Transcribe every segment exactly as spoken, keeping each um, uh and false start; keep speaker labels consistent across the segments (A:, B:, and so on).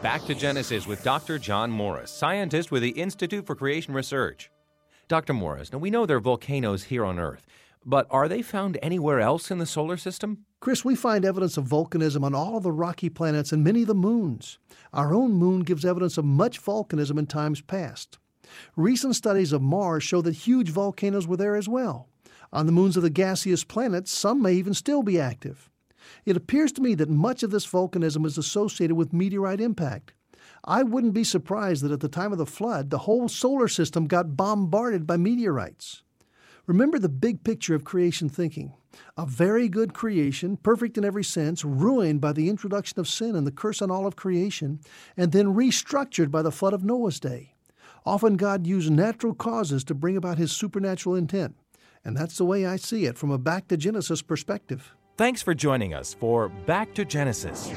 A: Back to Genesis with Doctor John Morris, scientist with the Institute for Creation Research. Doctor Morris, now we know there are volcanoes here on Earth, but are they found anywhere else in the solar system?
B: Chris, we find evidence of volcanism on all of the rocky planets and many of the moons. Our own moon gives evidence of much volcanism in times past. Recent studies of Mars show that huge volcanoes were there as well. On the moons of the gaseous planets, some may even still be active. It appears to me that much of this volcanism is associated with meteorite impact. I wouldn't be surprised that at the time of the flood, the whole solar system got bombarded by meteorites. Remember the big picture of creation thinking. A very good creation, perfect in every sense, ruined by the introduction of sin and the curse on all of creation, and then restructured by the flood of Noah's day. Often God used natural causes to bring about his supernatural intent. And that's the way I see it from a Back to Genesis perspective.
A: Thanks for joining us for Back to Genesis.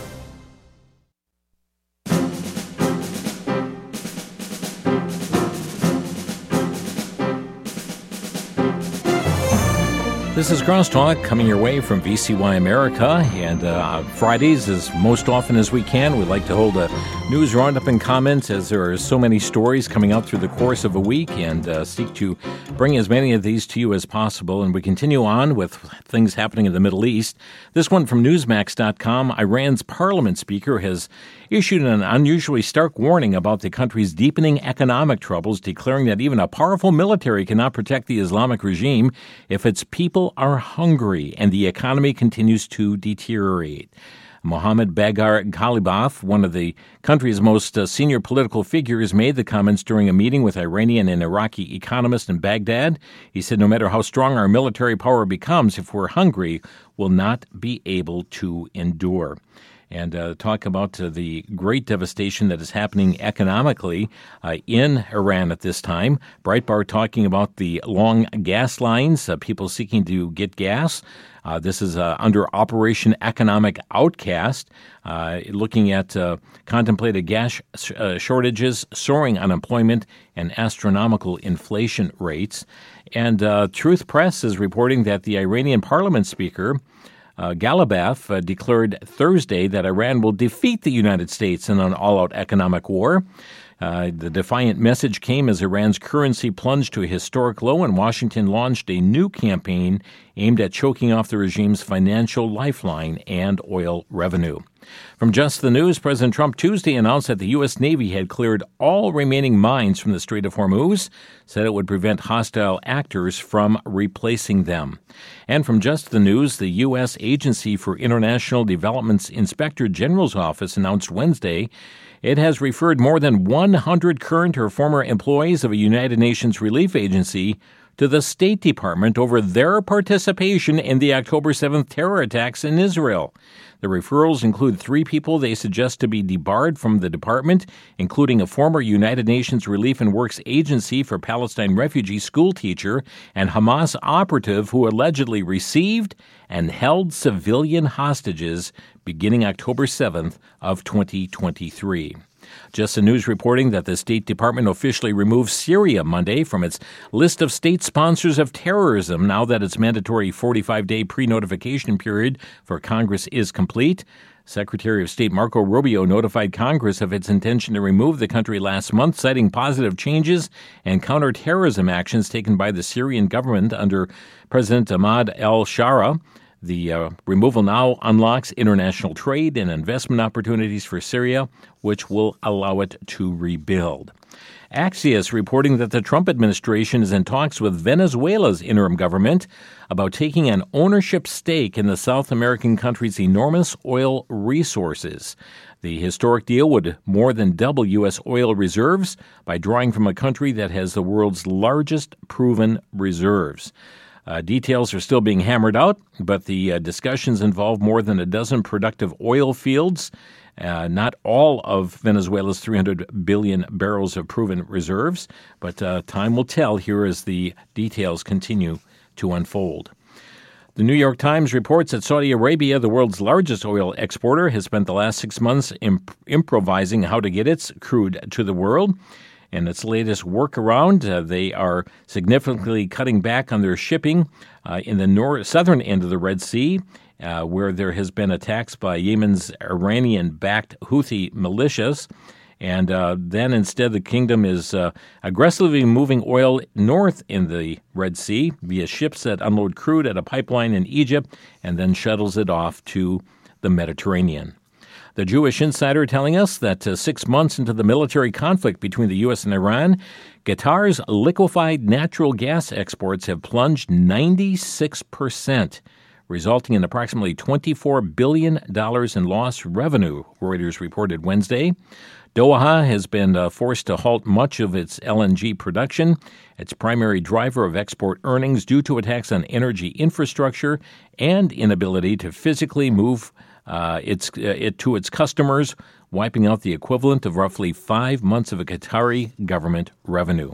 C: This is Crosstalk coming your way from V C Y America, and uh, Fridays, as most often as we can, we like to hold a news roundup and comments as there are so many stories coming out through the course of a week, and uh, seek to bring as many of these to you as possible. And we continue on with things happening in the Middle East. This one from Newsmax dot com. Iran's parliament speaker has issued an unusually stark warning about the country's deepening economic troubles, declaring that even a powerful military cannot protect the Islamic regime if its people are hungry and the economy continues to deteriorate. Mohammed Bagher Ghalibaf, one of the country's most uh, senior political figures, made the comments during a meeting with Iranian and Iraqi economists in Baghdad. He said, no matter how strong our military power becomes, if we're hungry, we'll not be able to endure. And uh, talk about uh, the great devastation that is happening economically uh, in Iran at this time. Breitbart talking about the long gas lines, uh, people seeking to get gas. Uh, this is uh, under Operation Economic Outcast, uh, looking at uh, contemplated gas sh- uh, shortages, soaring unemployment, and astronomical inflation rates. And uh, Truth Press is reporting that the Iranian parliament speaker, Uh, Ghalibaf, uh, declared Thursday that Iran will defeat the United States in an all-out economic war. Uh, the defiant message came as Iran's currency plunged to a historic low, and Washington launched a new campaign aimed at choking off the regime's financial lifeline and oil revenue. From Just the News, President Trump Tuesday announced that the U S. Navy had cleared all remaining mines from the Strait of Hormuz, said it would prevent hostile actors from replacing them. And from Just the News, the U S. Agency for International Development's Inspector General's office announced Wednesday it has referred more than one hundred current or former employees of a United Nations relief agency to the State Department over their participation in the October seventh terror attacks in Israel. The referrals include three people they suggest to be debarred from the department, including a former United Nations Relief and Works Agency for Palestine refugee school teacher and Hamas operative who allegedly received and held civilian hostages beginning October seventh of twenty twenty-three. Just the News reporting that the State Department officially removed Syria Monday from its list of state sponsors of terrorism now that its mandatory forty-five day pre-notification period for Congress is complete. Secretary of State Marco Rubio notified Congress of its intention to remove the country last month, citing positive changes and counterterrorism actions taken by the Syrian government under President Ahmad al-Shara. The uh, removal now unlocks international trade and investment opportunities for Syria, which will allow it to rebuild. Axios reporting that the Trump administration is in talks with Venezuela's interim government about taking an ownership stake in the South American country's enormous oil resources. The historic deal would more than double U S oil reserves by drawing from a country that has the world's largest proven reserves. Uh, details are still being hammered out, but the uh, discussions involve more than a dozen productive oil fields, uh, not all of Venezuela's three hundred billion barrels of proven reserves, but uh, time will tell here as the details continue to unfold. The New York Times reports that Saudi Arabia, the world's largest oil exporter, has spent the last six months imp- improvising how to get its crude to the world. In its latest workaround, uh, they are significantly cutting back on their shipping uh, in the north, southern end of the Red Sea uh, where there has been attacks by Yemen's Iranian-backed Houthi militias. And uh, then instead the kingdom is uh, aggressively moving oil north in the Red Sea via ships that unload crude at a pipeline in Egypt and then shuttles it off to the Mediterranean. The Jewish Insider telling us that uh, six months into the military conflict between the U S and Iran, Qatar's liquefied natural gas exports have plunged ninety-six percent, resulting in approximately twenty-four billion dollars in lost revenue, Reuters reported Wednesday. Doha has been uh, forced to halt much of its L N G production, its primary driver of export earnings, due to attacks on energy infrastructure and inability to physically move uh, its uh, it to its customers, wiping out the equivalent of roughly five months of a Qatari government revenue.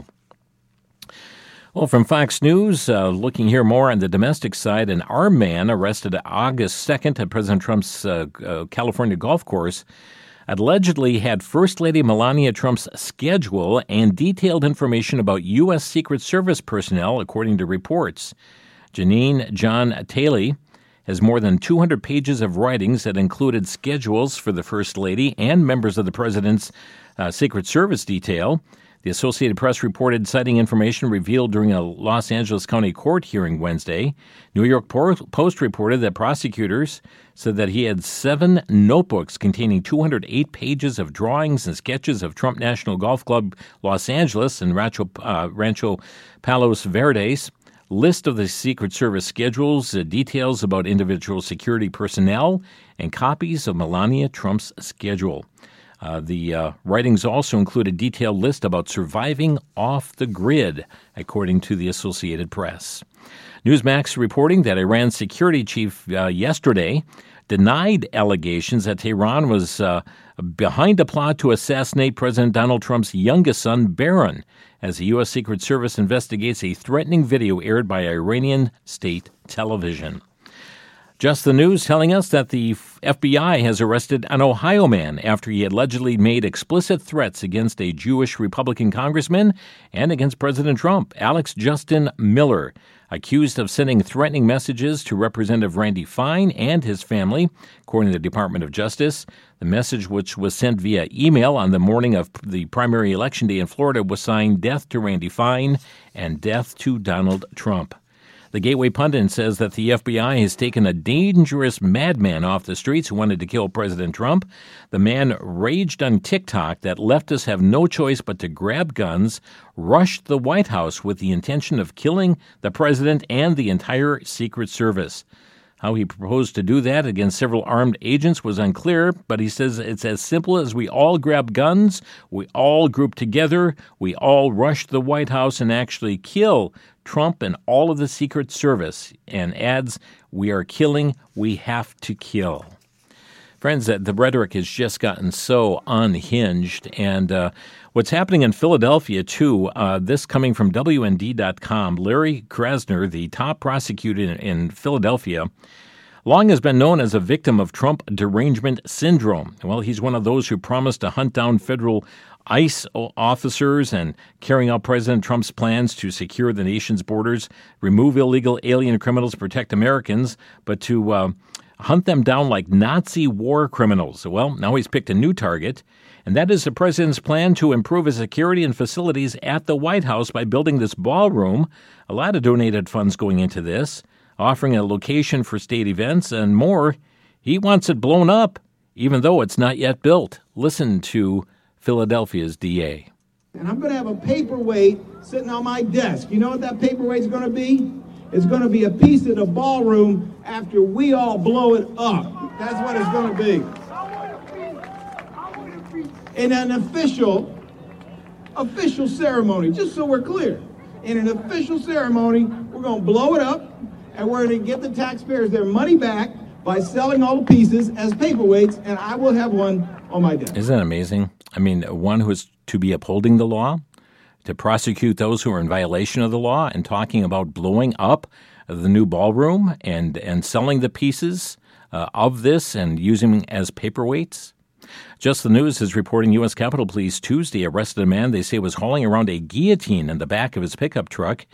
C: Well, from Fox News, uh, looking here more on the domestic side, an armed man arrested August second at President Trump's uh, uh, California golf course allegedly had First Lady Melania Trump's schedule and detailed information about U S. Secret Service personnel, according to reports. Janine John Taylor has more than two hundred pages of writings that included schedules for the First Lady and members of the President's uh, Secret Service detail. The Associated Press reported citing information revealed during a Los Angeles County Court hearing Wednesday. New York Post reported that prosecutors said that he had seven notebooks containing two hundred eight pages of drawings and sketches of Trump National Golf Club Los Angeles and Rancho, uh, Rancho Palos Verdes, list of the Secret Service schedules, uh, details about individual security personnel, and copies of Melania Trump's schedule. Uh, the uh, writings also include a detailed list about surviving off the grid, according to the Associated Press. Newsmax reporting that Iran's security chief uh, yesterday denied allegations that Tehran was uh, behind a plot to assassinate President Donald Trump's youngest son, Barron, as the U S. Secret Service investigates a threatening video aired by Iranian state television. Just the News telling us that the F B I has arrested an Ohio man after he allegedly made explicit threats against a Jewish Republican congressman and against President Trump. Alex Justin Miller, accused of sending threatening messages to Representative Randy Fine and his family, according to the Department of Justice. The message, which was sent via email on the morning of the primary election day in Florida, was signed "Death to Randy Fine" and "Death to Donald Trump." The Gateway Pundit says that the F B I has taken a dangerous madman off the streets who wanted to kill President Trump. The man raged on TikTok that leftists have no choice but to grab guns, rushed the White House with the intention of killing the president and the entire Secret Service. How he proposed to do that against several armed agents was unclear, but he says it's as simple as we all grab guns, we all group together, we all rush the White House and actually kill Trump and all of the Secret Service, and adds, we are killing, we have to kill. Friends, the rhetoric has just gotten so unhinged, and uh, what's happening in Philadelphia, too, uh, this coming from W N D dot com, Larry Krasner, the top prosecutor in, in Philadelphia, long has been known as a victim of Trump derangement syndrome. Well, he's one of those who promised to hunt down federal ICE officers and carrying out President Trump's plans to secure the nation's borders, remove illegal alien criminals, protect Americans, but to uh, hunt them down like Nazi war criminals. Well, now he's picked a new target, and that is the president's plan to improve his security and facilities at the White House by building this ballroom. A lot of donated funds going into this, offering a location for state events and more. He wants it blown up, even though it's not yet built. Listen to Philadelphia's D A.
D: And I'm going to have a paperweight sitting on my desk. You know what that paperweight's going to be? It's going to be a piece of the ballroom after we all blow it up. That's what it's going to be. In an official, official ceremony, just so we're clear. In an official ceremony, we're going to blow it up, and we're going to get the taxpayers their money back by selling all the pieces as paperweights, and I will have one on my desk.
C: Isn't that amazing? I mean, one who is to be upholding the law, to prosecute those who are in violation of the law, and talking about blowing up the new ballroom and, and selling the pieces uh, of this and using them as paperweights. Just the News is reporting U S. Capitol Police Tuesday arrested a man they say was hauling around a guillotine in the back of his pickup truck.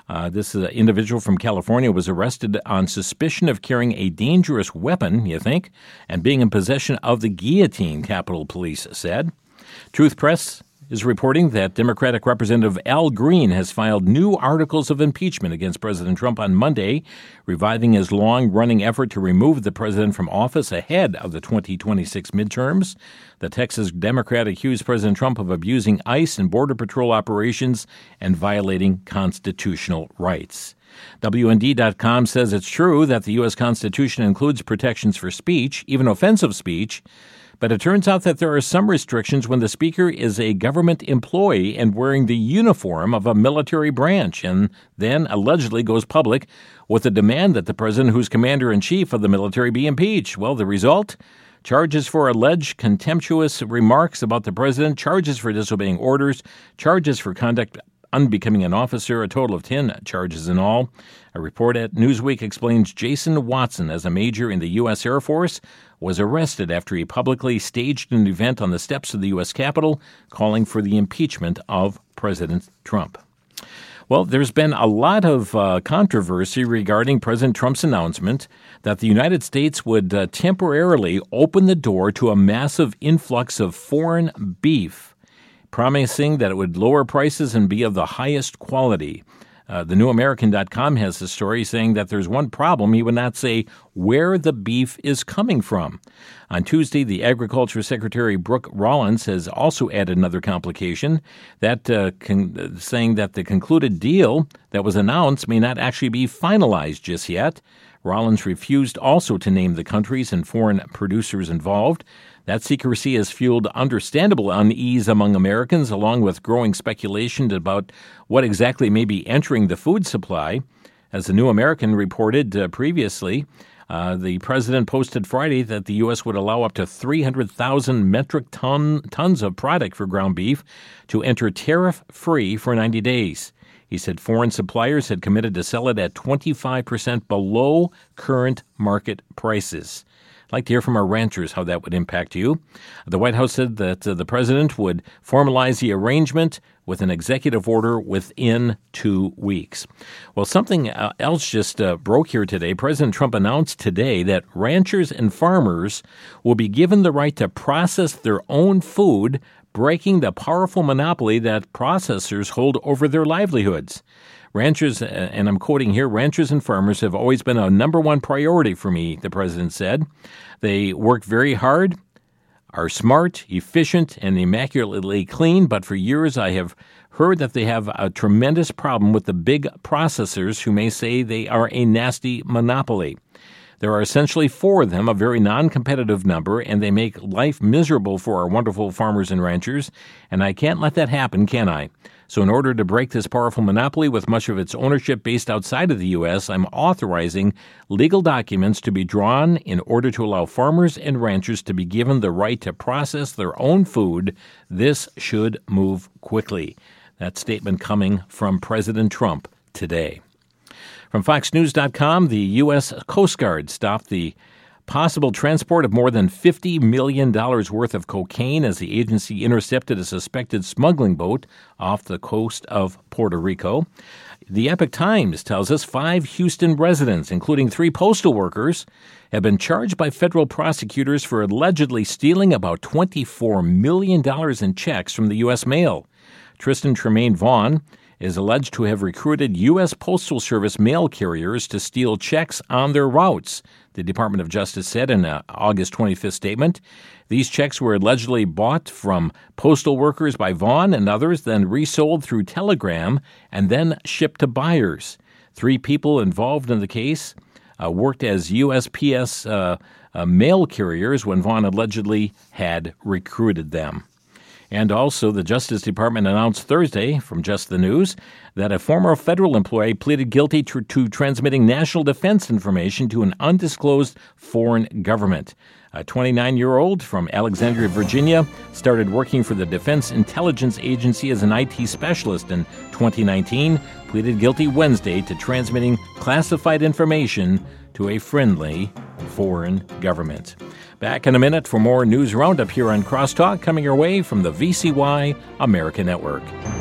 C: Uh, this uh, individual from California was arrested on suspicion of carrying a dangerous weapon, you think, and being in possession of the guillotine, Capitol Police said. Truth Press is reporting that Democratic Representative Al Green has filed new articles of impeachment against President Trump on Monday, reviving his long-running effort to remove the president from office ahead of the twenty twenty-six midterms. The Texas Democrat accused President Trump of abusing ICE and Border Patrol operations and violating constitutional rights. W N D dot com says it's true that the U S Constitution includes protections for speech, even offensive speech, but it turns out that there are some restrictions when the speaker is a government employee and wearing the uniform of a military branch and then allegedly goes public with a demand that the president, who's commander-in-chief of the military, be impeached. Well, the result? Charges for alleged contemptuous remarks about the president, charges for disobeying orders, charges for conduct unbecoming an officer, a total of ten charges in all. A report at Newsweek explains Jason Watson, as a major in the U S Air Force, was arrested after he publicly staged an event on the steps of the U S Capitol calling for the impeachment of President Trump. Well, there's been a lot of uh, controversy regarding President Trump's announcement that the United States would uh, temporarily open the door to a massive influx of foreign beef, promising that it would lower prices and be of the highest quality. Uh, the New American dot com has the story saying that there's one problem. He would not say where the beef is coming from. On Tuesday, the Agriculture Secretary Brooke Rollins has also added another complication, that uh, con- saying that the concluded deal that was announced may not actually be finalized just yet. Rollins refused also to name the countries and foreign producers involved. That secrecy has fueled understandable unease among Americans, along with growing speculation about what exactly may be entering the food supply. As the New American reported uh, previously, uh, the president posted Friday that the U S would allow up to three hundred thousand metric ton, tons of product for ground beef to enter tariff-free for ninety days. He said foreign suppliers had committed to sell it at twenty-five percent below current market prices. I'd like to hear from our ranchers how that would impact you. The White House said that uh, the president would formalize the arrangement with an executive order within two weeks. Well, something uh, else just uh, broke here today. President Trump announced today that ranchers and farmers will be given the right to process their own food, breaking the powerful monopoly that processors hold over their livelihoods. Ranchers, and I'm quoting here, ranchers and farmers have always been a number one priority for me, the president said. They work very hard, are smart, efficient, and immaculately clean, but for years I have heard that they have a tremendous problem with the big processors who may say they are a nasty monopoly. There are essentially four of them, a very non-competitive number, and they make life miserable for our wonderful farmers and ranchers, and I can't let that happen, can I? So in order to break this powerful monopoly with much of its ownership based outside of the U S, I'm authorizing legal documents to be drawn in order to allow farmers and ranchers to be given the right to process their own food. This should move quickly. That statement coming from President Trump today. From Fox News dot com, the U S Coast Guard stopped the possible transport of more than fifty million dollars worth of cocaine as the agency intercepted a suspected smuggling boat off the coast of Puerto Rico. The Epoch Times tells us five Houston residents, including three postal workers, have been charged by federal prosecutors for allegedly stealing about twenty-four million dollars in checks from the U S mail. Tristan Tremaine Vaughn is alleged to have recruited U S Postal Service mail carriers to steal checks on their routes, the Department of Justice said in an August twenty-fifth statement. These checks were allegedly bought from postal workers by Vaughn and others, then resold through Telegram, and then shipped to buyers. Three people involved in the case uh, worked as U S P S uh, uh, mail carriers when Vaughn allegedly had recruited them. And also, the Justice Department announced Thursday, from Just the News, that a former federal employee pleaded guilty to, to transmitting national defense information to an undisclosed foreign government. A twenty-nine-year-old from Alexandria, Virginia, started working for the Defense Intelligence Agency as an I T specialist in twenty nineteen, pleaded guilty Wednesday to transmitting classified information to a friendly foreign government. Back in a minute for more News Roundup here on Crosstalk, coming your way from the V C Y America Network.